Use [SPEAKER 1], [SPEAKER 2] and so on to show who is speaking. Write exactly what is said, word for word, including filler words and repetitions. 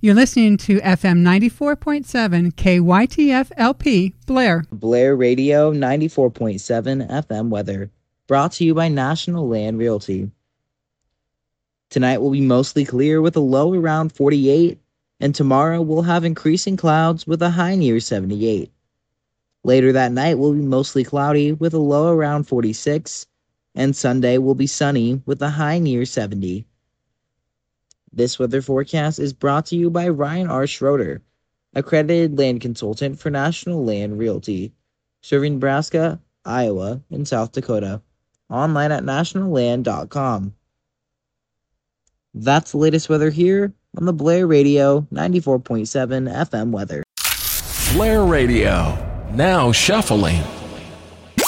[SPEAKER 1] You're listening to F M ninety-four point seven K Y T F L P, Blair.
[SPEAKER 2] Blair Radio ninety-four point seven F M weather, brought to you by National Land Realty. Tonight will be mostly clear with a low around forty-eight, and tomorrow we'll have increasing clouds with a high near seventy-eight. Later that night will be mostly cloudy with a low around forty-six, and Sunday will be sunny with a high near seventy. This weather forecast is brought to you by Ryan R. Schroeder, accredited land consultant for National Land Realty, serving Nebraska, Iowa, and South Dakota. Online at national land dot com. That's the latest weather here on the Blair Radio ninety-four point seven F M weather.
[SPEAKER 3] Blair Radio, now shuffling.